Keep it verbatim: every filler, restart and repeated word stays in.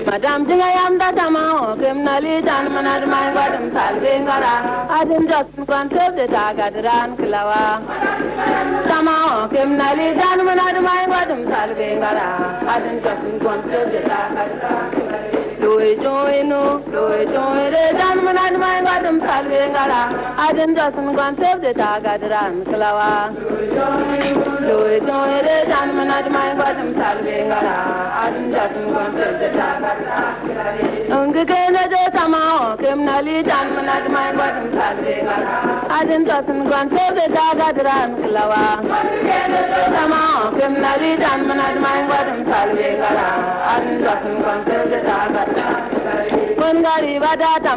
Madam Jingayam Datama, Kimnali, Dan Manadmai, Gadam Salvingara, Adam Justin Concept, the Tagadaran Kilawa. Tama, Kimnali, Dan Manadmai, Gadam Salvingara, Adam Justin Concept, the Tagadaran. Louis Joino, Louis Joy, Dan Manadmai, Gadam Salvingara, Adam Justin Concept, the Tagadaran Kilawa. Louis Joy, Dan Manadmai, Gadam Salvingara, Adam Justin Concept, the Tagadaran. Ungana de Tama, Kimnali, Dan Manadmai, Gadam Salvingara, Adam Justin Concept, the Tagadaran Kilawa. Tama, Kimnali, Dan Manadmai, Gadam Salvingara, Adam Justin Concept, the Tagadaran. Gari Vada